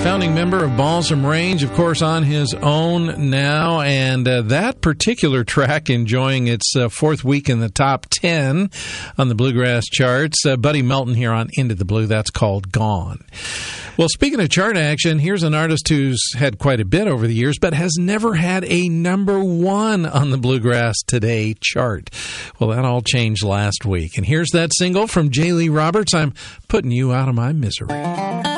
Founding member of Balsam Range, of course, on his own now, and that particular track enjoying its fourth week in the top 10 on the bluegrass charts. Buddy Melton here on Into the Blue. That's called Gone. Well, speaking of chart action, here's an artist who's had quite a bit over the years, but has never had a number one on the Bluegrass Today chart. Well, that all changed last week. And here's that single from J. Lee Roberts, I'm Putting You Out of My Misery.